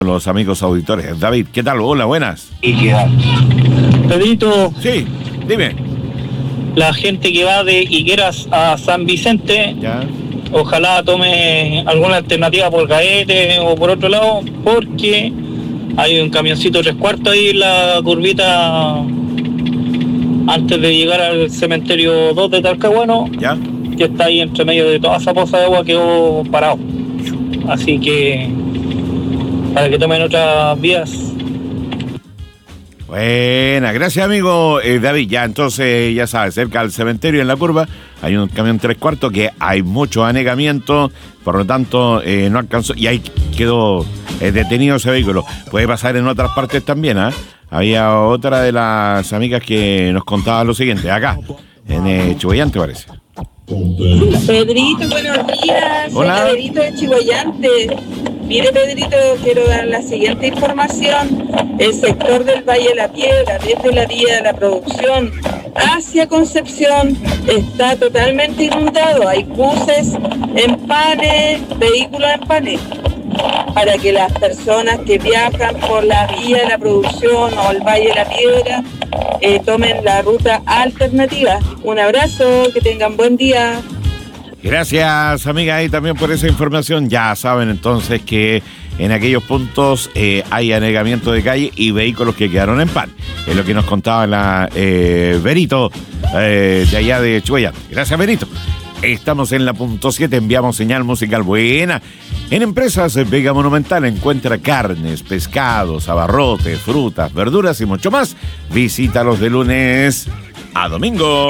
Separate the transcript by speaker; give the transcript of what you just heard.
Speaker 1: Los amigos auditores. David, ¿qué tal? Hola, buenas.
Speaker 2: Pedrito,
Speaker 1: Sí, dime.
Speaker 2: la gente que va de Higueras a San Vicente,
Speaker 1: Ya.
Speaker 2: ojalá tome alguna alternativa por Gaete o por otro lado, porque hay un camioncito 3/4 ahí en la curvita antes de llegar al cementerio 2 de Talcahuano,
Speaker 1: Ya.
Speaker 2: que está ahí entre medio de toda esa poza de agua, quedó parado. Así que para que tomen otras vías.
Speaker 1: Buena, gracias amigo David. Ya entonces, ya sabes, cerca del cementerio en la curva hay un camión 3/4 que hay mucho anegamiento, por lo tanto no alcanzó y ahí quedó detenido ese vehículo. Puede pasar en otras partes también, ¿ah? Había otra de las amigas que nos contaba lo siguiente, acá, en Chihuayante parece.
Speaker 3: Pedrito, buenos días.
Speaker 1: Hola.
Speaker 3: Soy Pedrito de Chihuayante. Mire, Pedrito, quiero dar la siguiente información. El sector del Valle de la Piedra, desde la vía de la producción hacia Concepción, está totalmente inundado. Hay buses en panes, vehículos en panes. Para que las personas que viajan por la vía de la producción o el Valle de la Piedra tomen la ruta alternativa. Un abrazo, que tengan buen día.
Speaker 1: Gracias, amiga, y también por esa información. Ya saben entonces que en aquellos puntos hay anegamiento de calle y vehículos que quedaron en pan. Es lo que nos contaba la Benito de allá de Chihuahua. Gracias, Benito. Estamos en la punto 7, enviamos señal musical buena. En Empresas Vega Monumental encuentra carnes, pescados, abarrotes, frutas, verduras y mucho más. Visítalos de lunes a domingo.